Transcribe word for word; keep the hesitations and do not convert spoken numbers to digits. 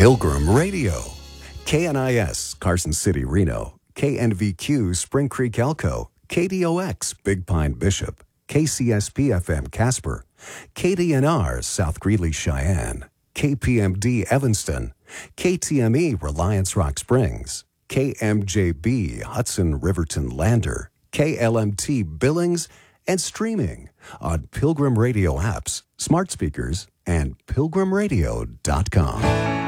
Pilgrim Radio. K N I S, Carson City, Reno. K N V Q, Spring Creek, Elko. K D O X, Big Pine, Bishop. K C S P F M, Casper. K D N R, South Greeley, Cheyenne. K P M D, Evanston. K T M E, Reliance Rock Springs. K M J B, Hudson, Riverton, Lander. K L M T, Billings, and streaming on Pilgrim Radio apps, smart speakers, and pilgrim radio dot com.